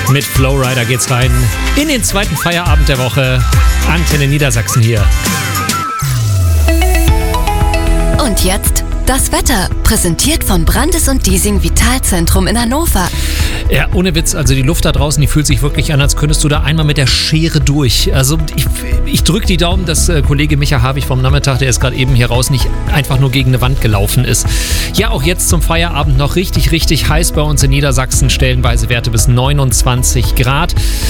Mit Flowrider geht's rein in den zweiten Feierabend der Woche. Antenne Niedersachsen hier. Und jetzt das Wetter, präsentiert von Brandes und Diesing Vitalzentrum in Hannover. Ja, ohne Witz, also die Luft da draußen, die fühlt sich wirklich an, als könntest du da einmal mit der Schere durch. Also ich drücke die Daumen, dass Kollege Micha Havig vom Nachmittag, der ist gerade eben hier raus, nicht einfach nur gegen eine Wand gelaufen ist. Ja, auch jetzt zum Feierabend noch richtig, richtig heiß bei uns in Niedersachsen, stellenweise Werte bis 29 Grad.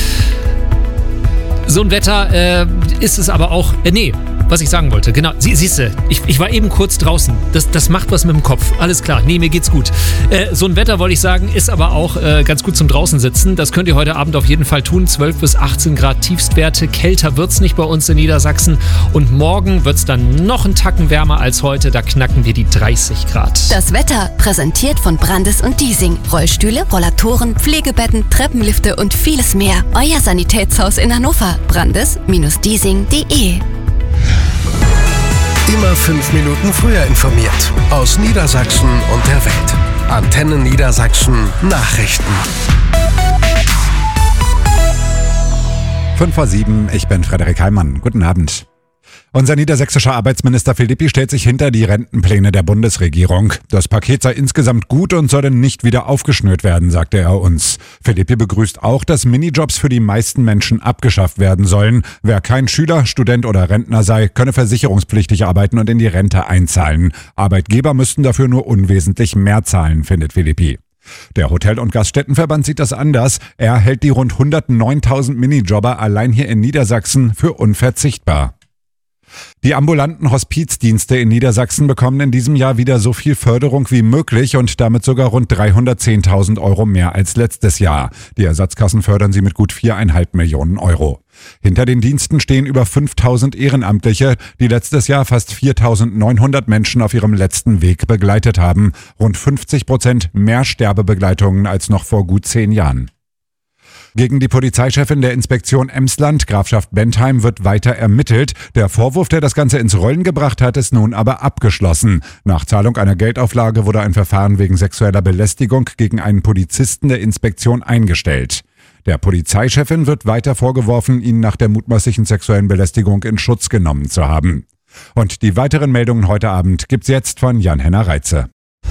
So ein Wetter ist es aber auch, was ich sagen wollte, genau, siehste, ich war eben kurz draußen, das macht was mit dem Kopf, alles klar, mir geht's gut. So ein Wetter, wollte ich sagen, ist aber auch ganz gut zum draußen sitzen, das könnt ihr heute Abend auf jeden Fall tun, 12 bis 18 Grad Tiefstwerte, kälter wird's nicht bei uns in Niedersachsen und morgen wird's dann noch einen Tacken wärmer als heute, da knacken wir die 30 Grad. Das Wetter, präsentiert von Brandes und Diesing, Rollstühle, Rollatoren, Pflegebetten, Treppenlifte und vieles mehr. Euer Sanitätshaus in Hannover, brandes-diesing.de. Immer 5 Minuten früher informiert. Aus Niedersachsen und der Welt. Antenne Niedersachsen Nachrichten. 5:07, ich bin Frederik Heimann. Guten Abend. Unser niedersächsischer Arbeitsminister Philippi stellt sich hinter die Rentenpläne der Bundesregierung. Das Paket sei insgesamt gut und solle nicht wieder aufgeschnürt werden, sagte er uns. Philippi begrüßt auch, dass Minijobs für die meisten Menschen abgeschafft werden sollen. Wer kein Schüler, Student oder Rentner sei, könne versicherungspflichtig arbeiten und in die Rente einzahlen. Arbeitgeber müssten dafür nur unwesentlich mehr zahlen, findet Philippi. Der Hotel- und Gaststättenverband sieht das anders. Er hält die rund 109.000 Minijobber allein hier in Niedersachsen für unverzichtbar. Die ambulanten Hospizdienste in Niedersachsen bekommen in diesem Jahr wieder so viel Förderung wie möglich und damit sogar rund 310.000 Euro mehr als letztes Jahr. Die Ersatzkassen fördern sie mit gut 4,5 Millionen Euro. Hinter den Diensten stehen über 5.000 Ehrenamtliche, die letztes Jahr fast 4.900 Menschen auf ihrem letzten Weg begleitet haben. Rund 50% mehr Sterbebegleitungen als noch vor gut 10 Jahren. Gegen die Polizeichefin der Inspektion Emsland, Grafschaft Bentheim, wird weiter ermittelt. Der Vorwurf, der das Ganze ins Rollen gebracht hat, ist nun aber abgeschlossen. Nach Zahlung einer Geldauflage wurde ein Verfahren wegen sexueller Belästigung gegen einen Polizisten der Inspektion eingestellt. Der Polizeichefin wird weiter vorgeworfen, ihn nach der mutmaßlichen sexuellen Belästigung in Schutz genommen zu haben. Und die weiteren Meldungen heute Abend gibt's jetzt von Jan-Henner Reitze.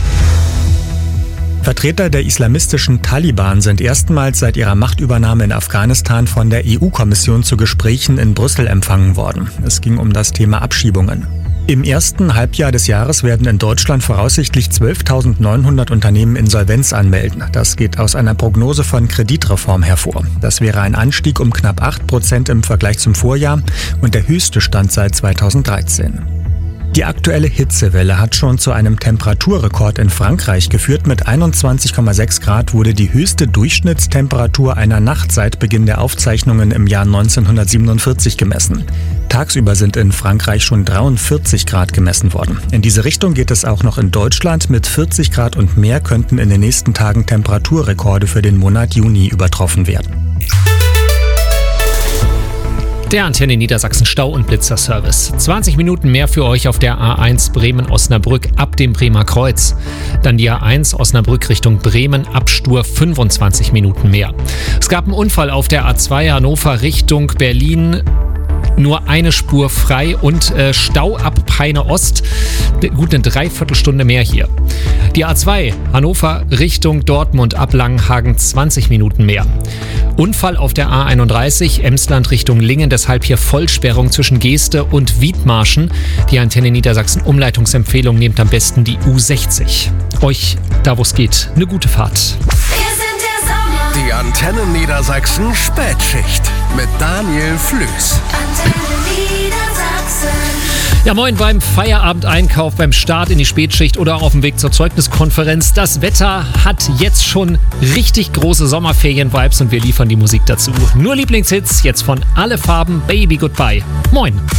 Vertreter der islamistischen Taliban sind erstmals seit ihrer Machtübernahme in Afghanistan von der EU-Kommission zu Gesprächen in Brüssel empfangen worden. Es ging um das Thema Abschiebungen. Im ersten Halbjahr des Jahres werden in Deutschland voraussichtlich 12.900 Unternehmen Insolvenz anmelden. Das geht aus einer Prognose von Kreditreform hervor. Das wäre ein Anstieg um knapp 8% im Vergleich zum Vorjahr und der höchste Stand seit 2013. Die aktuelle Hitzewelle hat schon zu einem Temperaturrekord in Frankreich geführt. Mit 21,6 Grad wurde die höchste Durchschnittstemperatur einer Nacht seit Beginn der Aufzeichnungen im Jahr 1947 gemessen. Tagsüber sind in Frankreich schon 43 Grad gemessen worden. In diese Richtung geht es auch noch in Deutschland. Mit 40 Grad und mehr könnten in den nächsten Tagen Temperaturrekorde für den Monat Juni übertroffen werden. Der Antenne Niedersachsen Stau- und Blitzerservice. 20 Minuten mehr für euch auf der A1 Bremen-Osnabrück ab dem Bremer Kreuz. Dann die A1 Osnabrück Richtung Bremen ab Stur 25 Minuten mehr. Es gab einen Unfall auf der A2 Hannover Richtung Berlin. Nur eine Spur frei und Stau ab Peine Ost. Gut eine Dreiviertelstunde mehr hier. Die A2 Hannover Richtung Dortmund ab Langenhagen 20 Minuten mehr. Unfall auf der A31 Emsland Richtung Lingen, deshalb hier Vollsperrung zwischen Geeste und Wiedmarschen. Die Antenne Niedersachsen Umleitungsempfehlung, nehmt am besten die U60. Euch, da wo es geht, eine gute Fahrt. Die Antenne Niedersachsen Spätschicht mit Daniel Flüß. Ja, moin beim Feierabendeinkauf, beim Start in die Spätschicht oder auf dem Weg zur Zeugniskonferenz. Das Wetter hat jetzt schon richtig große Sommerferien-Vibes und wir liefern die Musik dazu. Nur Lieblingshits, jetzt von Alle Farben, Baby Goodbye. Moin.